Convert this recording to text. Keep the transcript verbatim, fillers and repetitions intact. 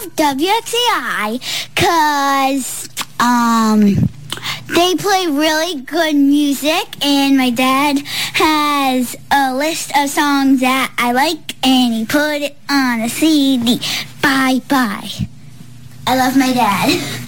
love W X A I because um, they play really good music, and my dad has a list of songs that I like, and he put it on a C D. Bye-bye. I love my dad.